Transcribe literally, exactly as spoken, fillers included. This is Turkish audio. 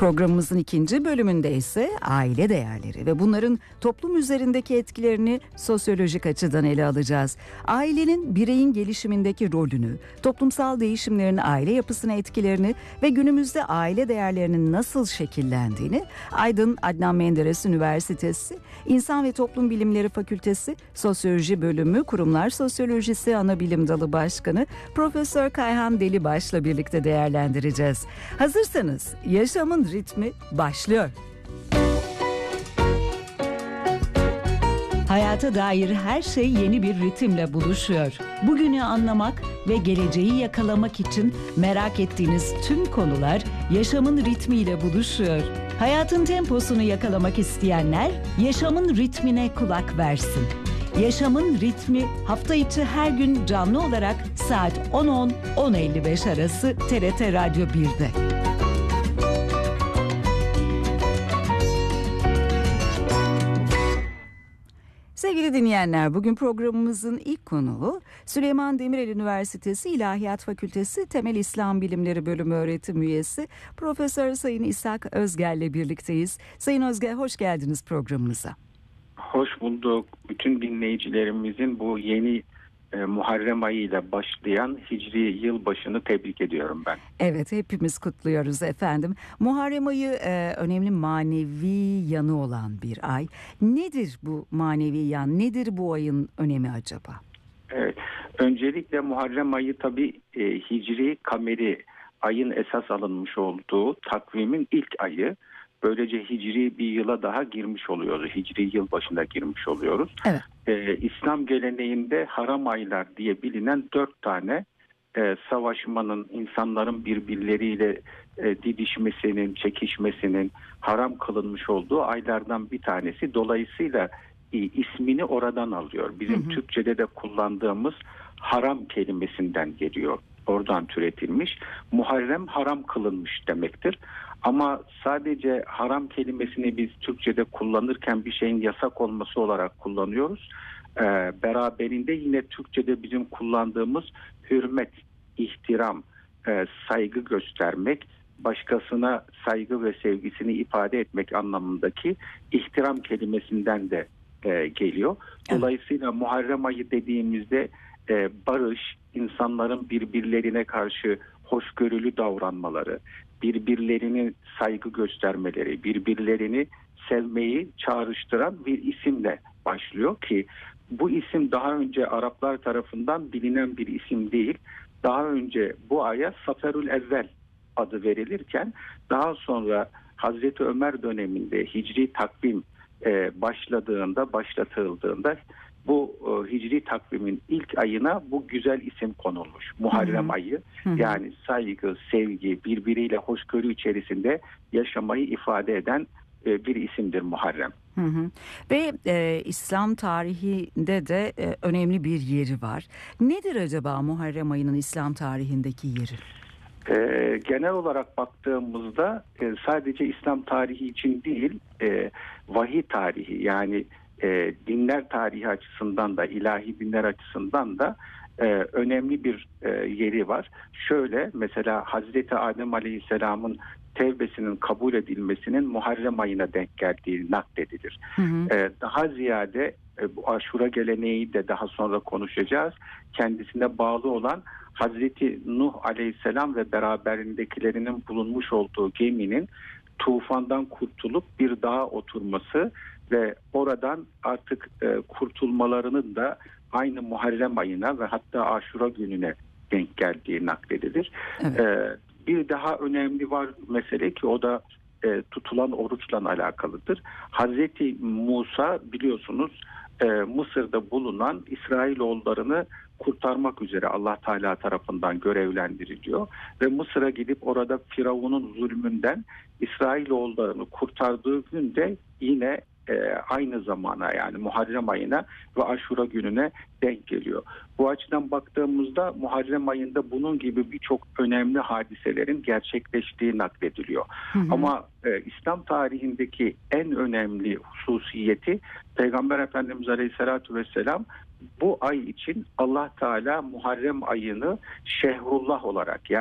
Programımızın ikinci bölümünde ise aile değerleri ve bunların toplum üzerindeki etkilerini sosyolojik açıdan ele alacağız. Ailenin bireyin gelişimindeki rolünü, toplumsal değişimlerin aile yapısına etkilerini ve günümüzde aile değerlerinin nasıl şekillendiğini Aydın Adnan Menderes Üniversitesi İnsan ve Toplum Bilimleri Fakültesi Sosyoloji Bölümü Kurumlar Sosyolojisi Anabilim Dalı Başkanı Profesör Kayhan Delibaş'la birlikte değerlendireceğiz. Hazırsanız yaşamın ritmi başlıyor. Hayata dair her şey yeni bir ritimle buluşuyor. Bugünü anlamak ve geleceği yakalamak için merak ettiğiniz tüm konular yaşamın ritmiyle buluşuyor. Hayatın temposunu yakalamak isteyenler yaşamın ritmine kulak versin. Yaşamın ritmi hafta içi her gün canlı olarak saat on on on elli beş arası T R T Radyo bir'de. Sevgili dinleyenler, bugün programımızın ilk konuğu Süleyman Demirel Üniversitesi İlahiyat Fakültesi Temel İslam Bilimleri Bölümü öğretim üyesi Profesör Sayın İshak Özger'le birlikteyiz. Sayın Özger, hoş geldiniz programımıza. Hoş bulduk. Bütün dinleyicilerimizin bu yeni e, Muharrem ayı ile başlayan Hicri yılbaşını tebrik ediyorum ben. Evet, hepimiz kutluyoruz efendim. Muharrem ayı e, önemli manevi yanı olan bir ay. Nedir bu manevi yan? Nedir bu ayın önemi acaba? Evet. Öncelikle Muharrem ayı tabii e, Hicri kameri ayın esas alınmış olduğu takvimin ilk ayı. Böylece Hicri bir yıla daha girmiş oluyoruz. Hicri yıl başına girmiş oluyoruz. Evet. Ee, İslam geleneğinde haram aylar diye bilinen dört tane e, savaşmanın, insanların birbirleriyle e, didişmesinin, çekişmesinin haram kılınmış olduğu aylardan bir tanesi. Dolayısıyla e, ismini oradan alıyor. Bizim hı hı. Türkçe'de de kullandığımız haram kelimesinden geliyor. Oradan türetilmiş. Muharrem haram kılınmış demektir. Ama sadece haram kelimesini biz Türkçe'de kullanırken bir şeyin yasak olması olarak kullanıyoruz. Ee, beraberinde yine Türkçe'de bizim kullandığımız hürmet, ihtiram, e, saygı göstermek, başkasına saygı ve sevgisini ifade etmek anlamındaki ihtiram kelimesinden de e, geliyor. Dolayısıyla Muharrem ayı dediğimizde e, barış, insanların birbirlerine karşı hoşgörülü davranmaları, birbirlerine saygı göstermeleri, birbirlerini sevmeyi çağrıştıran bir isimle başlıyor ki bu isim daha önce Araplar tarafından bilinen bir isim değil. Daha önce bu aya Saferül Evvel adı verilirken daha sonra Hazreti Ömer döneminde Hicri takvim e, başladığında, başlatıldığında bu e, Hicri takvimin ilk ayına bu güzel isim konulmuş. Muharrem hı hı. ayı. Hı hı. Yani saygı, sevgi, birbiriyle hoşgörü içerisinde yaşamayı ifade eden e, bir isimdir Muharrem. Hı hı. Ve e, İslam tarihinde de e, önemli bir yeri var. Nedir acaba Muharrem ayının İslam tarihindeki yeri? E, genel olarak baktığımızda e, sadece İslam tarihi için değil, e, vahiy tarihi yani E, dinler tarihi açısından da ilahi dinler açısından da e, önemli bir e, yeri var. Şöyle mesela Hazreti Adem Aleyhisselam'ın tevbesinin kabul edilmesinin Muharrem ayına denk geldiği nakledilir. Hı hı. E, daha ziyade e, bu Aşura geleneği de daha sonra konuşacağız. Kendisine bağlı olan Hazreti Nuh Aleyhisselam ve beraberindekilerinin bulunmuş olduğu geminin tufandan kurtulup bir dağa oturması ve oradan artık e, kurtulmalarının da aynı Muharrem ayına ve hatta Aşura gününe denk geldiği nakledilir. Evet. E, bir daha önemli var mesele ki o da e, tutulan oruçla alakalıdır. Hazreti Musa biliyorsunuz e, Mısır'da bulunan İsrailoğullarını kurtarmak üzere Allah Teala tarafından görevlendiriliyor ve Mısır'a gidip orada Firavun'un zulmünden İsrailoğullarını kurtardığı günde yine e, aynı zamana yani Muharrem ayına ve Aşura gününe denk geliyor. Bu açıdan baktığımızda Muharrem ayında bunun gibi birçok önemli hadiselerin gerçekleştiği naklediliyor. Hı hı. Ama e, İslam tarihindeki en önemli hususiyeti Peygamber Efendimiz Aleyhisselatü Vesselam bu ay için Allah Teala Muharrem ayını Şehrullah olarak yani